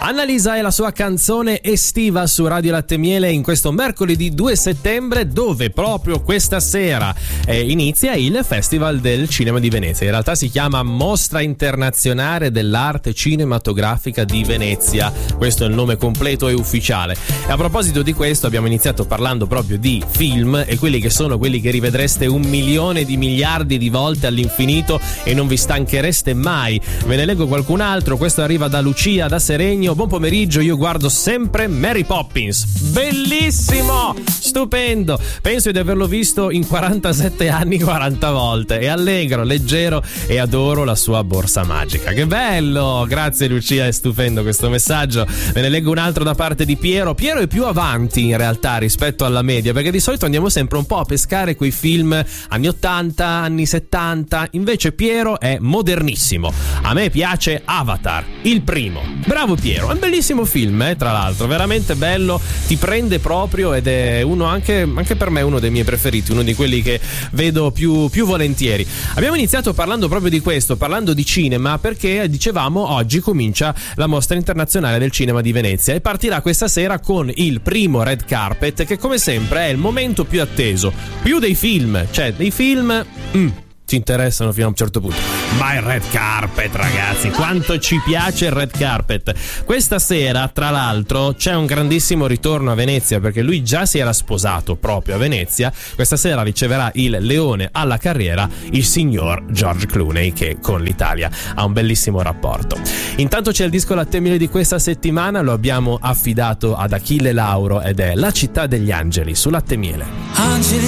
Annalisa e la sua canzone estiva su Radio Latte Miele in questo mercoledì 2 settembre, dove proprio questa sera inizia il Festival del Cinema di Venezia. In realtà si chiama Mostra Internazionale dell'Arte Cinematografica di Venezia, questo è il nome completo e ufficiale. E a proposito di questo abbiamo iniziato parlando proprio di film e quelli che sono quelli che rivedreste 1 milione di miliardi di volte all'infinito e non vi stanchereste mai. Ve ne leggo qualcun altro, questo arriva da Lucia da Seregno. Buon pomeriggio, io guardo sempre Mary Poppins, bellissimo, stupendo, penso di averlo visto in 47 anni 40 volte, è allegro, leggero e adoro la sua borsa magica. Che bello, grazie Lucia, è stupendo questo messaggio. Ve ne leggo un altro da parte di Piero è più avanti in realtà rispetto alla media, perché di solito andiamo sempre un po' a pescare quei film anni 80, anni 70, invece Piero è modernissimo. A me piace Avatar, il primo. Bravo Piero, è un bellissimo film, tra l'altro, veramente bello, ti prende proprio ed è uno anche per me uno dei miei preferiti, uno di quelli che vedo più volentieri. Abbiamo iniziato parlando proprio di questo, parlando di cinema, perché dicevamo oggi comincia la Mostra Internazionale del Cinema di Venezia e partirà questa sera con il primo red carpet, che come sempre è il momento più atteso, più dei film, cioè dei film ci interessano fino a un certo punto, ma il red carpet, ragazzi, quanto ci piace il red carpet. Questa sera, tra l'altro, c'è un grandissimo ritorno a Venezia, perché lui già si era sposato proprio a Venezia. Questa sera riceverà il leone alla carriera, il signor George Clooney, che con l'Italia ha un bellissimo rapporto. Intanto c'è il disco Latte Miele di questa settimana, lo abbiamo affidato ad Achille Lauro ed è La città degli angeli su Latte Miele. Angeli